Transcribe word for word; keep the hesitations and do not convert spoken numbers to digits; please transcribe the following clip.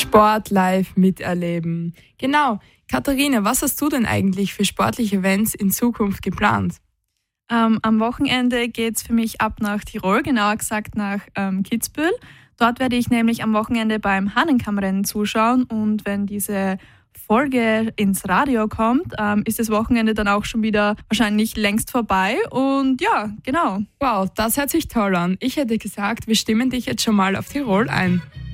Sport live miterleben. Genau. Katharina, was hast du denn eigentlich für sportliche Events in Zukunft geplant? Ähm, am Wochenende geht es für mich ab nach Tirol, genauer gesagt nach ähm, Kitzbühel. Dort werde ich nämlich am Wochenende beim Hahnenkammrennen zuschauen und wenn diese Folge ins Radio kommt, ähm, ist das Wochenende dann auch schon wieder wahrscheinlich längst vorbei und ja, genau. Wow, das hört sich toll an. Ich hätte gesagt, wir stimmen dich jetzt schon mal auf Tirol ein.